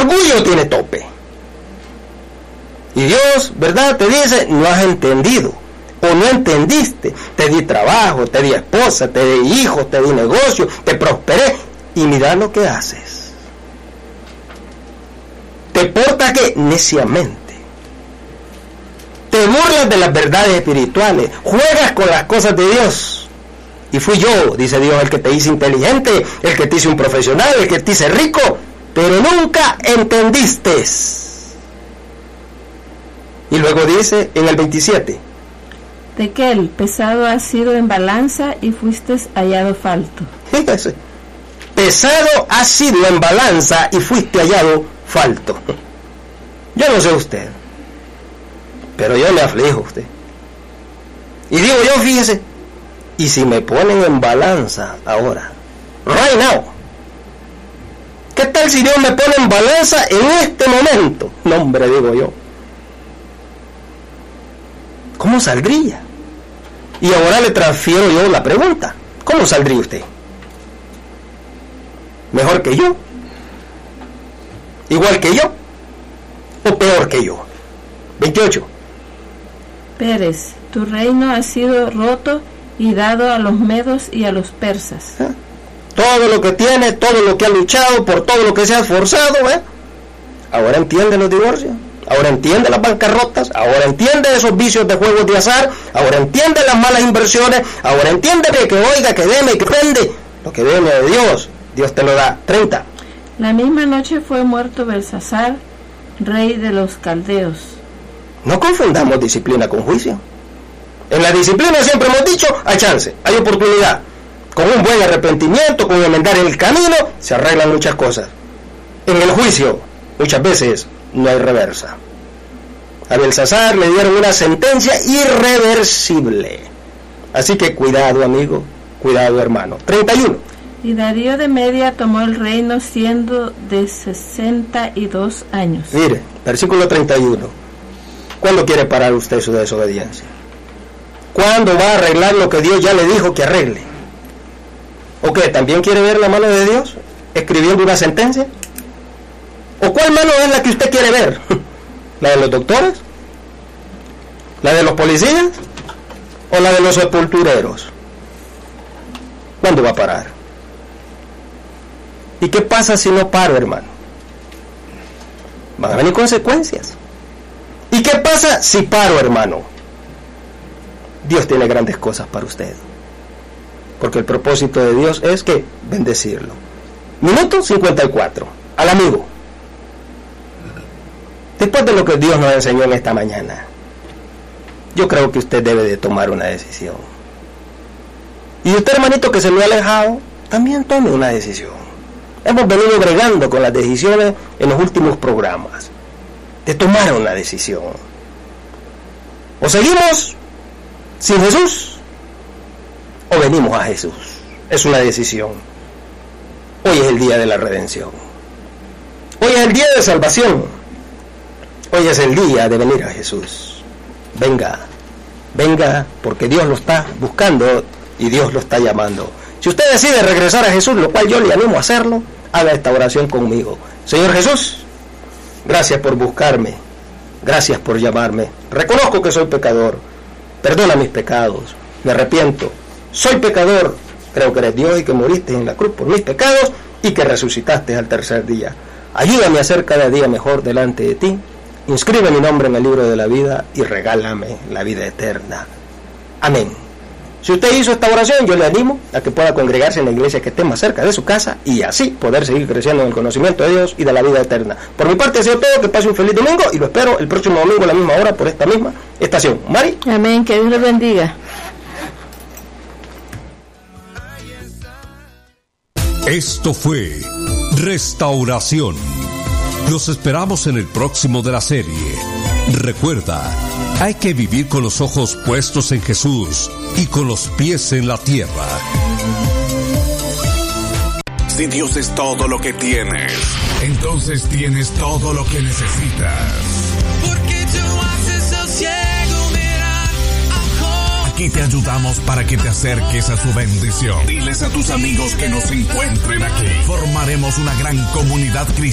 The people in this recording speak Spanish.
orgullo tiene tope. Y Dios, ¿verdad?, te dice, no has entendido, o no entendiste. Te di trabajo, te di esposa, te di hijos, te di negocio, te prosperé, y mira lo que haces. Te portas que neciamente. Te burlas de las verdades espirituales, juegas con las cosas de Dios. Y fui yo, dice Dios, el que te hice inteligente, el que te hice un profesional, el que te hice rico, pero nunca entendiste. Y luego dice en el 27. Tequel, pesado has sido en balanza y fuiste hallado falto. Fíjese, pesado has sido en balanza y fuiste hallado falto. Yo no sé usted, pero yo le aflijo a usted. Y digo yo, fíjese, y si me ponen en balanza ahora, right now, ¿qué tal si Dios me pone en balanza en este momento? No, hombre, digo yo, ¿cómo saldría? Y ahora le transfiero yo la pregunta, ¿cómo saldría usted? ¿Mejor que yo? ¿Igual que yo? ¿O peor que yo? 28. Pérez, tu reino ha sido roto y dado a los medos y a los persas. Todo lo que tiene, todo lo que ha luchado, por todo lo que se ha esforzado, ahora entiende los divorcios, ahora entiende las bancarrotas, ahora entiende esos vicios de juegos de azar, ahora entiende las malas inversiones, ahora entiende que oiga, que deme, que prende. Lo que viene de Dios, Dios te lo da. 30. La misma noche fue muerto Belsasar, rey de los caldeos. No confundamos disciplina con juicio. En la disciplina siempre hemos dicho, hay chance, hay oportunidad. Con un buen arrepentimiento, con enmendar el camino, se arreglan muchas cosas. En el juicio, muchas veces, no hay reversa. A Belsasar le dieron una sentencia irreversible. Así que cuidado, amigo, cuidado, hermano. 31. Y Darío de Media tomó el reino siendo de 62 años. Mire, versículo 31. ¿Cuándo quiere parar usted su desobediencia? ¿Cuándo va a arreglar lo que Dios ya le dijo que arregle? ¿O qué? ¿También quiere ver la mano de Dios escribiendo una sentencia? ¿O cuál mano es la que usted quiere ver? ¿La de los doctores? ¿La de los policías? ¿O la de los sepultureros? ¿Cuándo va a parar? ¿Y qué pasa si no paro, hermano? Van a venir consecuencias. ¿Y qué pasa si paro, hermano? Dios tiene grandes cosas para usted. Porque el propósito de Dios es que bendecirlo. Minuto 54. Al amigo. Después de lo que Dios nos enseñó en esta mañana, yo creo que usted debe de tomar una decisión. Y usted, hermanito, que se me ha alejado, también tome una decisión. Hemos venido bregando con las decisiones en los últimos programas. De tomar una decisión. O seguimos sin Jesús, o venimos a Jesús. Es una decisión. Hoy es el día de la redención. Hoy es el día de salvación. Hoy es el día de venir a Jesús. Venga, venga, porque Dios lo está buscando y Dios lo está llamando. Si usted decide regresar a Jesús, lo cual yo le animo a hacerlo, haga esta oración conmigo. Señor Jesús, gracias por buscarme, gracias por llamarme. Reconozco que soy pecador, perdona mis pecados, me arrepiento. Soy pecador, creo que eres Dios y que moriste en la cruz por mis pecados y que resucitaste al tercer día. Ayúdame a ser cada día mejor delante de ti. Inscribe mi nombre en el libro de la vida y regálame la vida eterna. Amén. Si usted hizo esta oración, yo le animo a que pueda congregarse en la iglesia que esté más cerca de su casa y así poder seguir creciendo en el conocimiento de Dios y de la vida eterna. Por mi parte ha sido todo, que pase un feliz domingo y lo espero el próximo domingo a la misma hora por esta misma estación. Mari. Amén, que Dios le bendiga. Esto fue Restauración. Los esperamos en el próximo de la serie. Recuerda, hay que vivir con los ojos puestos en Jesús y con los pies en la tierra. Si Dios es todo lo que tienes, entonces tienes todo lo que necesitas. Porque tú haces al ciego mirar a Job. Aquí te ayudamos para que te acerques a su bendición. Diles a tus amigos que nos encuentren aquí. Formaremos una gran comunidad cristiana